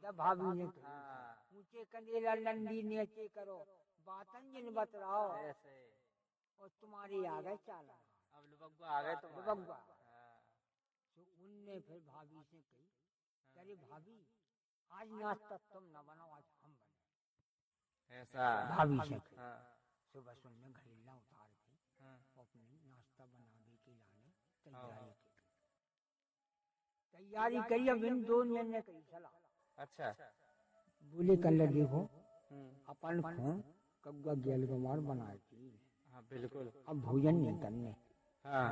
जब भाभी ने हाँ ऊंचे कंदेला नंदी नीचे करो, बातन जिन बतलाओ, ऐसे और तुम्हारी आ गए चाला। अब लुबग्गा आ गए तुम्हारे। लुबग्गा। हाँ, तो उनने फिर भाभी से कही, अरे भाभी आज नाश्ता तुम न बनाओ, आज हम बने। ऐसा भाभी से कही। हाँ सुबह सुनने घड़ीला उतार के हाँ अपनी नाश्ता बनाने के लाने हाँ। तैयारी करी। अब इन दोनों ने कही सलाह। अच्छा बोले कल देखो हम्म, अपन खून कब्जा गेल कुमार बनाए थी, हाँ बिल्कुल अब भोजन नहीं करने। हाँ